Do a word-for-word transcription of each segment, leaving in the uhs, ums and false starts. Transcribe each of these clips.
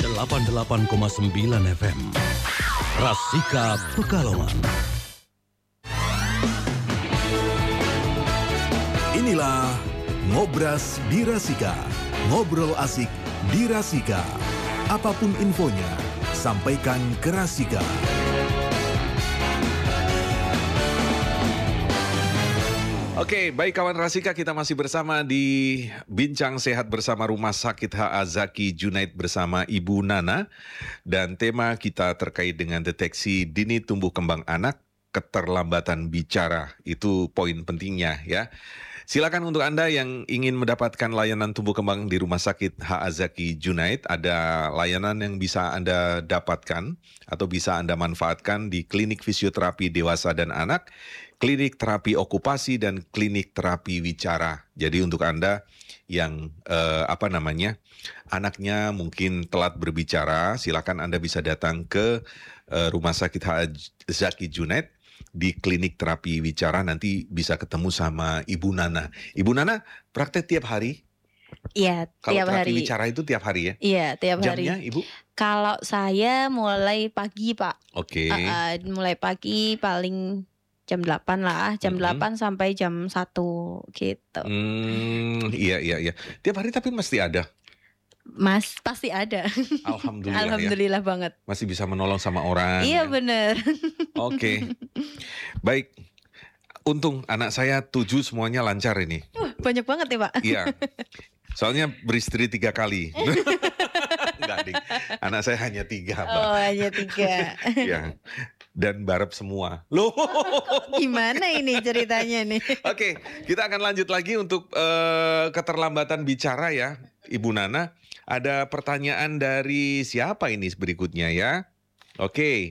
delapan puluh delapan koma sembilan F M. Rasika Pekalongan. Inilah Ngobras di Rasika. Ngobrol asik di Rasika. Apapun infonya, sampaikan ke Rasika. Oke, baik kawan Rasika, kita masih bersama di Bincang Sehat bersama Rumah Sakit H A Zaki Junaid bersama Ibu Nana. Dan tema kita terkait dengan deteksi dini tumbuh kembang anak, keterlambatan bicara. Itu poin pentingnya ya. Silakan untuk Anda yang ingin mendapatkan layanan tumbuh kembang di Rumah Sakit H A Zaki Junaid, ada layanan yang bisa Anda dapatkan atau bisa Anda manfaatkan di klinik fisioterapi dewasa dan anak, klinik terapi okupasi, dan klinik terapi wicara. Jadi untuk Anda yang eh, apa namanya anaknya mungkin telat berbicara, silakan Anda bisa datang ke eh, Rumah Sakit H A Zaki Junaid di klinik terapi wicara, nanti bisa ketemu sama Ibu Nana. Ibu Nana praktek tiap hari? Iya, Kalau tiap terapi hari. wicara itu tiap hari ya? Iya, tiap hari. Jamnya, Ibu? Kalau saya mulai pagi, Pak. Oke. Uh, uh, mulai pagi paling jam delapan lah, jam Mm-mm. delapan sampai jam satu gitu. Hmm, iya iya iya. Tiap hari tapi mesti ada. Mas, pasti ada. Alhamdulillah, Alhamdulillah ya. banget. Masih bisa menolong sama orang. Iya ya. bener. Oke. Baik. Untung anak saya tujuh semuanya lancar ini. Wah, banyak banget ya, Pak. Iya. Soalnya beristri tiga kali. Enggak, Ding. Anak saya hanya tiga, Pak. Oh, hanya tiga. Iya. Dan barep semua. Loh. Gimana ini ceritanya nih? Oke, kita akan lanjut lagi untuk uh, keterlambatan bicara ya, Ibu Nana. Ada pertanyaan dari siapa ini berikutnya ya? Oke.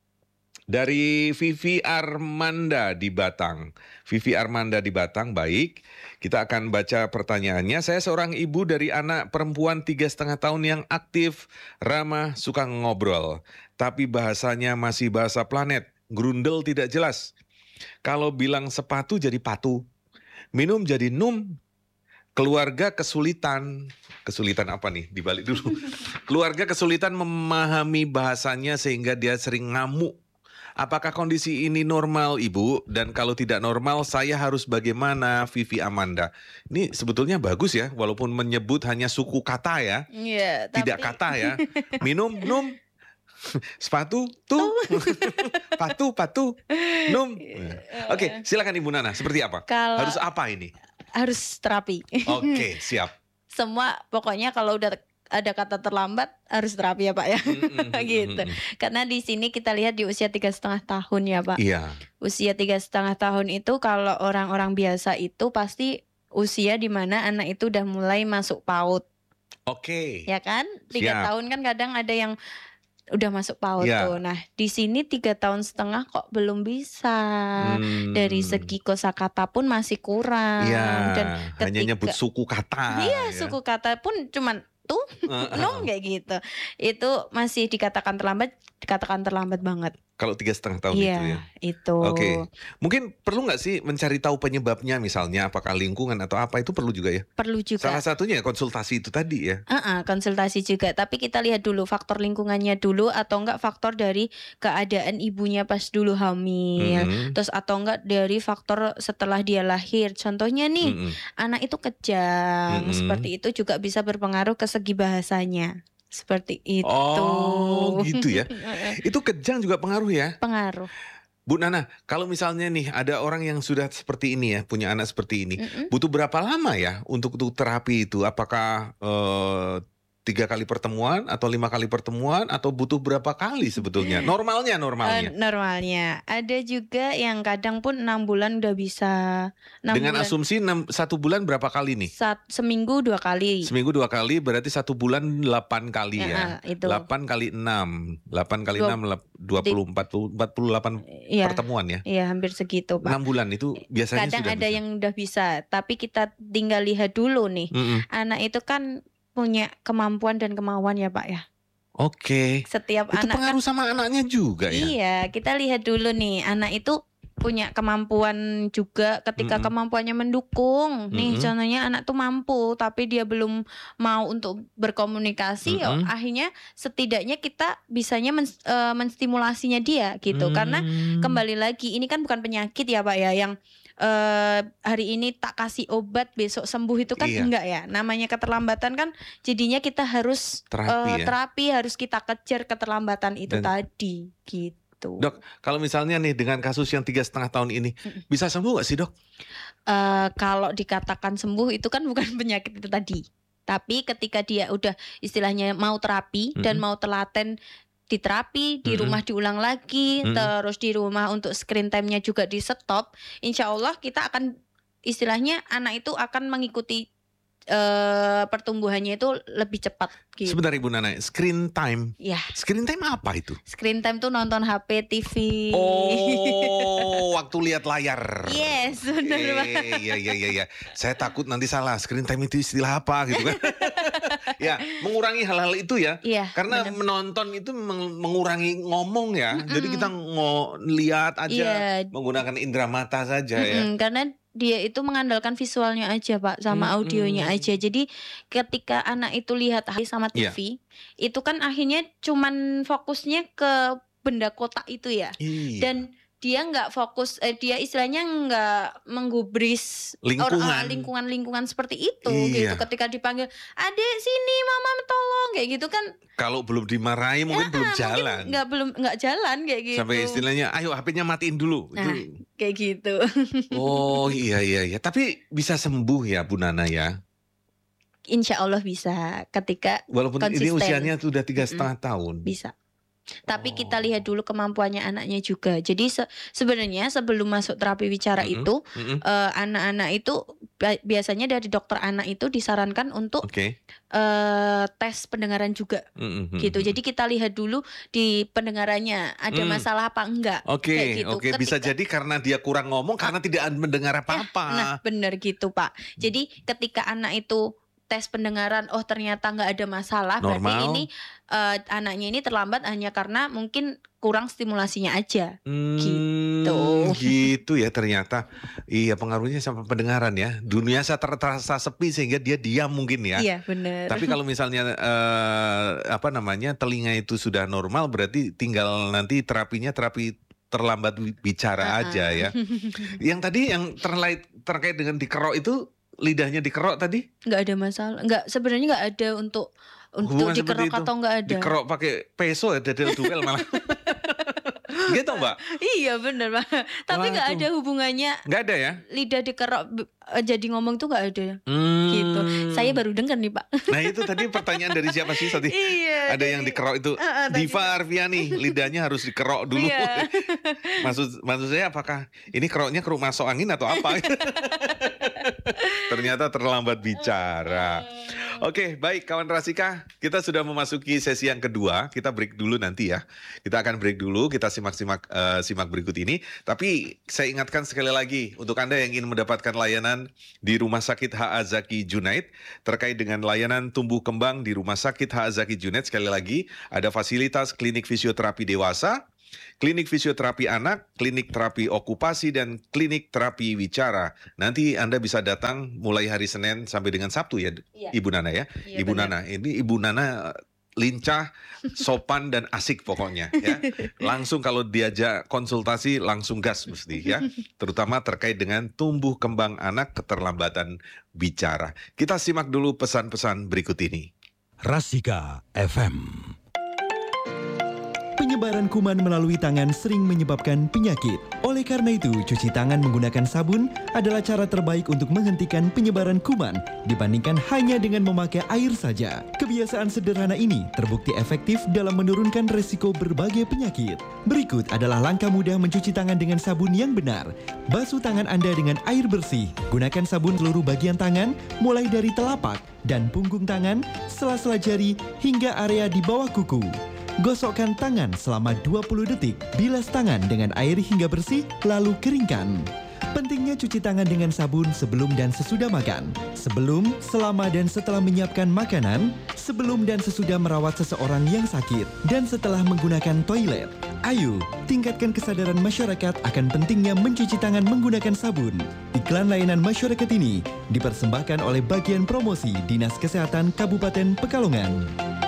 Dari Vivi Armanda di Batang. Vivi Armanda di Batang, baik. Kita akan baca pertanyaannya. Saya seorang ibu dari anak perempuan tiga setengah tahun yang aktif, ramah, suka ngobrol. Tapi bahasanya masih bahasa planet, grundel tidak jelas. Kalau bilang sepatu jadi patu, minum jadi num. Keluarga kesulitan, kesulitan apa nih? Dibalik dulu. Keluarga kesulitan memahami bahasanya sehingga dia sering ngamuk. Apakah kondisi ini normal, Ibu? Dan kalau tidak normal, saya harus bagaimana, Vivi Amanda? Ini sebetulnya bagus ya, walaupun menyebut hanya suku kata ya. Iya, tapi... Tidak kata ya. Minum, num. Sepatu, tuh. Patu, patu, num. Oke, silakan Ibu Nana, seperti apa? Kalau... Harus apa ini? Harus terapi. Oke, siap. Semua pokoknya kalau udah ada kata terlambat harus terapi ya Pak ya. Mm-mm, gitu. mm-mm. Karena di sini kita lihat di usia tiga setengah tahun ya Pak. Iya. Usia tiga setengah tahun itu kalau orang-orang biasa itu pasti usia di mana anak itu udah mulai masuk PAUD. Oke. Ya kan? Tiga Siap. tahun kan kadang ada yang udah masuk PAUD Ya. tuh. Nah di sini tiga tahun setengah kok belum bisa. Hmm. Dari segi kosakata pun masih kurang. Iya. Dan Hanya ketika- nyebut suku kata. Iya, ya. suku kata pun cuman tuh, Uh-uh. nong kayak gitu. Itu masih dikatakan terlambat, dikatakan terlambat banget. Kalau tiga setengah tahun Iya, itu ya. itu. Oke. Mungkin perlu nggak sih mencari tahu penyebabnya, misalnya apakah lingkungan atau apa, itu perlu juga ya. Perlu juga. Salah satunya konsultasi itu tadi ya. Uh-uh, konsultasi juga. Tapi kita lihat dulu faktor lingkungannya dulu atau enggak faktor dari keadaan ibunya pas dulu hamil. Mhm. Terus atau enggak dari faktor setelah dia lahir. Contohnya nih, Mhm. anak itu kejang. Mm-mm. Seperti itu juga bisa berpengaruh ke segi bahasanya. Seperti itu. Oh, gitu ya. Itu kejang juga pengaruh ya. Pengaruh. Bu Nana, kalau misalnya nih ada orang yang sudah seperti ini ya, punya anak seperti ini, Mm-mm. butuh berapa lama ya untuk untuk terapi itu? Apakah eh, tiga kali pertemuan atau lima kali pertemuan atau butuh berapa kali sebetulnya? Normalnya, Eh, normalnya. normalnya. Ada juga yang kadang pun enam bulan udah bisa. enam Dengan bulan. asumsi enam, satu bulan berapa kali nih? Sat- seminggu dua kali. Seminggu dua kali berarti satu bulan delapan kali ya. Ya, itu. Delapan kali enam, delapan kali Dua- enam, dua puluh empat puluh empat puluh delapan Iya. pertemuan ya. Iya, hampir segitu, Pak. Enam bulan itu biasanya Kadang sudah ada bisa. yang udah bisa, tapi kita tinggal lihat dulu nih. Mm-mm. Anak itu kan punya kemampuan dan kemauan ya, Pak ya. Oke. Setiap Itu anak kan pengaruh sama anaknya juga ya. iya, kita lihat dulu nih, anak itu punya kemampuan juga ketika Mm-mm. kemampuannya mendukung. Nih Mm-mm. contohnya anak tuh mampu tapi dia belum mau untuk berkomunikasi, ya Mm-mm. akhirnya setidaknya kita bisanya men, uh, menstimulasinya dia gitu. Karena Hmm. kembali lagi ini kan bukan penyakit ya Pak ya, yang uh, hari ini tak kasih obat besok sembuh itu kan Iya. enggak ya. Namanya keterlambatan kan jadinya kita harus Terapi uh, ya. terapi harus kita kejar keterlambatan itu Dan- tadi gitu. Dok, kalau misalnya nih dengan kasus yang tiga setengah tahun ini Mm-mm. bisa sembuh nggak sih dok? Uh, kalau dikatakan sembuh itu kan bukan penyakit itu tadi. Tapi ketika dia udah istilahnya mau terapi dan Mm-mm. mau telaten di terapi, di Mm-mm. rumah diulang lagi, Mm-mm. terus di rumah untuk screen time-nya juga di stop, insya Allah kita akan istilahnya anak itu akan mengikuti uh, pertumbuhannya itu lebih cepat gitu. Sebentar Ibu Nana, screen time. Ya, Screen time apa itu? screen time tuh nonton H P, T V. Oh, waktu lihat layar. Yes, benar Pak. Eh, iya iya iya iya. Saya takut nanti salah. Screen time itu istilah apa gitu kan? Ya, mengurangi hal-hal itu ya. Iya. Karena benar. menonton itu meng- mengurangi ngomong ya. Mm-mm. Jadi kita ngo lihat aja, Iya. menggunakan indera mata saja ya. Mm-mm, karena dia itu mengandalkan visualnya aja Pak sama Mm-mm. audionya aja. Jadi ketika anak itu lihat H P sama T V, itu kan akhirnya cuman fokusnya ke benda kotak itu ya. Iya. Dan dia nggak fokus, eh, dia istilahnya nggak menggubris Lingkungan. or- ah, lingkungan-lingkungan seperti itu Iya. gitu. Ketika dipanggil, adek sini, mama tolong kayak gitu kan, Kalau belum dimarahi mungkin belum ah, jalan. mungkin nggak belum nggak jalan kayak gitu. Sampai istilahnya, ayo H P-nya matiin dulu. Nah. Itu. Kayak gitu. Oh iya iya iya. Tapi bisa sembuh ya Bu Nana ya. Insya Allah bisa ketika Walaupun ini Konsisten. usianya sudah tiga setengah tahun. bisa. Tapi kita Oh. lihat dulu kemampuannya anaknya juga. Jadi se- sebenarnya sebelum masuk terapi bicara Mm-mm. itu, Mm-mm. eh, anak-anak itu bi- biasanya dari dokter anak itu disarankan untuk Oke. eh, tes pendengaran juga Mm-mm. gitu. Jadi kita lihat dulu di pendengarannya ada Hmm. masalah apa enggak. Oke, kayak gitu. oke bisa Ketika- jadi karena dia kurang ngomong karena tidak mendengar apa-apa. Nah, benar gitu, Pak. Jadi ketika anak itu tes pendengaran, oh ternyata nggak ada masalah, berarti Normal. ini eh, anaknya ini terlambat hanya karena mungkin kurang stimulasinya aja. Hmm, Gitu. gitu ya ternyata. Iya pengaruhnya sama pendengaran ya. Dunia saya ter- terasa sepi sehingga dia diam mungkin ya. Iya, benar. Tapi kalau misalnya eh, apa namanya telinga itu sudah normal berarti tinggal nanti terapinya terapi terlambat wi- bicara Ah, aja ah. ya. Yang tadi yang terkait terkait dengan dikerok itu lidahnya dikerok tadi? Nggak ada masalah. Nggak, sebenarnya nggak ada untuk untuk Hubungan seperti dikerok itu. atau nggak ada. Dikerok pakai peso ya dedel duel malah. Gitu Mbak? Iya benar Pak. Tapi Wah, nggak itu. ada hubungannya Nggak ada ya? lidah dikerok b- eh, jadi ngomong tuh nggak ada. Hmm. Gitu. Saya baru dengar nih Pak. Nah itu tadi pertanyaan dari siapa sih tadi? Iya. Ada yang dikerok itu. Ah, ah, tadi. Diva Arfiani, lidahnya harus dikerok dulu. Iya. maksud maksud saya apakah ini keroknya keruk masuk angin atau apa? Ternyata terlambat bicara. Oke, baik kawan Rasika, kita sudah memasuki sesi yang kedua. Kita break dulu nanti ya. Kita akan break dulu, kita simak-simak eh, simak berikut ini. Tapi saya ingatkan sekali lagi untuk Anda yang ingin mendapatkan layanan di Rumah Sakit H A Zaki Junaid terkait dengan layanan tumbuh kembang di Rumah Sakit H A Zaki Junaid, sekali lagi ada fasilitas klinik fisioterapi dewasa, klinik fisioterapi anak, klinik terapi okupasi, dan klinik terapi wicara. Nanti Anda bisa datang mulai hari Senin sampai dengan Sabtu ya, Iya. Ibu Nana ya. Iya, Ibu benar. Nana, ini Ibu Nana eh, lincah, sopan, dan asik pokoknya ya. Langsung kalau diajak konsultasi langsung gas mesti ya. Terutama terkait dengan tumbuh kembang anak keterlambatan bicara. Kita simak dulu pesan-pesan berikut ini. Rasika F M. Penyebaran kuman melalui tangan sering menyebabkan penyakit. Oleh karena itu, cuci tangan menggunakan sabun adalah cara terbaik untuk menghentikan penyebaran kuman dibandingkan hanya dengan memakai air saja. Kebiasaan sederhana ini terbukti efektif dalam menurunkan resiko berbagai penyakit. Berikut adalah langkah mudah mencuci tangan dengan sabun yang benar. Basuh tangan Anda dengan air bersih. Gunakan sabun seluruh bagian tangan, mulai dari telapak dan punggung tangan, sela-sela jari, hingga area di bawah kuku. Gosokkan tangan selama dua puluh detik, bilas tangan dengan air hingga bersih, lalu keringkan. Pentingnya cuci tangan dengan sabun sebelum dan sesudah makan, sebelum, selama dan setelah menyiapkan makanan, sebelum dan sesudah merawat seseorang yang sakit, dan setelah menggunakan toilet. Ayo, tingkatkan kesadaran masyarakat akan pentingnya mencuci tangan menggunakan sabun. Iklan layanan masyarakat ini dipersembahkan oleh Bagian Promosi Dinas Kesehatan Kabupaten Pekalongan.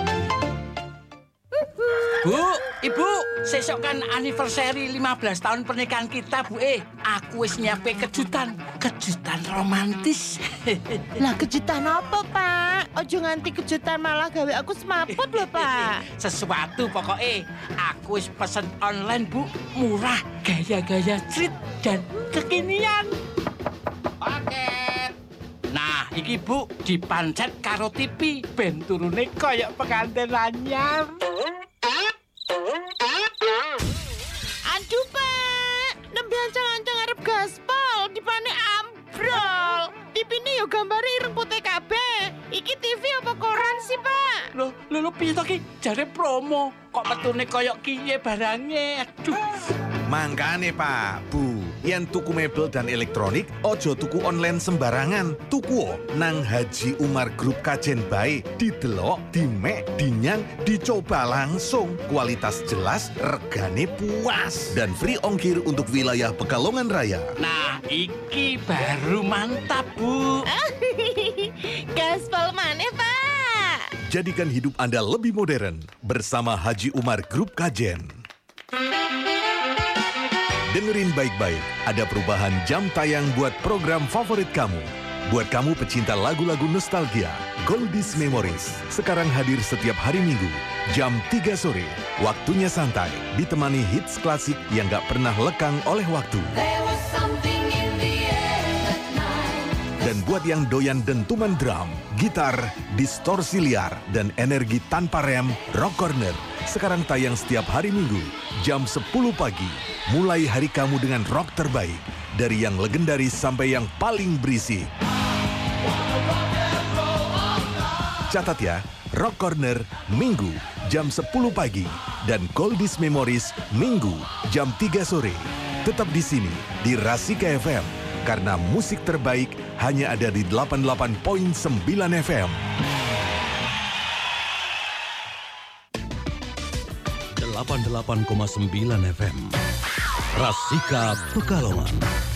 Bu, Ibu, sesok kan anniversary lima belas tahun pernikahan kita, Bu. Eh, aku wis nyiapin kejutan, kejutan romantis. Lah kejutan apa, Pak? Ojo nganti kejutan malah gawe aku semaput lho, Pak. Sesuatu pokoknya, aku wis pesen online, Bu. Murah, gaya-gaya street dan kekinian. Paket. Nah, iki Bu, dipancet karo T V, ben turune koyok pengantin anyar. Aduh, Pak. Nembe ancang-ancang arep gaspol, dipane ambrol. T V-ne yo gambare ireng putih kabeh. Iki T V apa koran sih, Pak? Loh, lho, lho, piye to ki? Jare promo. Kok metune koyok kiye barange? Aduh. Mangkane Pak, Bu, yen tuku mebel dan elektronik, ojo tuku online sembarangan. Tuku nang Haji Umar Group Kajen bae, didelok, dimek, dinyang, dicoba langsung. Kualitas jelas, regane puas, dan free ongkir untuk wilayah Pekalongan Raya. Nah, iki baru mantap, Bu. Gaspol maneh, Pak. Jadikan hidup Anda lebih modern bersama Haji Umar Group Kajen. Dengerin baik-baik, ada perubahan jam tayang buat program favorit kamu. Buat kamu pecinta lagu-lagu nostalgia, Goldies Memories sekarang hadir setiap hari Minggu, jam tiga sore. Waktunya santai, ditemani hits klasik yang gak pernah lekang oleh waktu. Dan buat yang doyan dentuman drum, gitar, distorsi liar, dan energi tanpa rem, Rock Corner sekarang tayang setiap hari Minggu, jam sepuluh pagi. Mulai hari kamu dengan rock terbaik, dari yang legendaris sampai yang paling berisik. Catat ya, Rock Corner Minggu jam sepuluh pagi dan Goldies Memories Minggu jam tiga sore. Tetap di sini di Rasika F M karena musik terbaik hanya ada di delapan puluh delapan koma sembilan F M. delapan puluh delapan koma sembilan F M. Rasika Pekalongan.